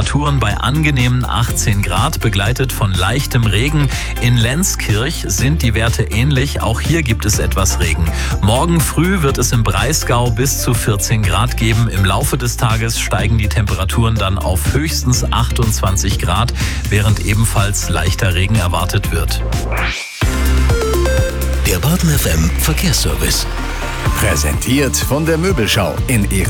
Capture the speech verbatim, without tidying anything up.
Temperaturen bei angenehmen achtzehn Grad, begleitet von leichtem Regen. In Lenzkirch sind die Werte ähnlich, auch hier gibt es etwas Regen. Morgen früh wird es im Breisgau bis zu vierzehn Grad geben. Im Laufe des Tages steigen die Temperaturen dann auf höchstens achtundzwanzig Grad, während ebenfalls leichter Regen erwartet wird. Der Baden F M Verkehrsservice. Präsentiert von der Möbelschau in Ihrem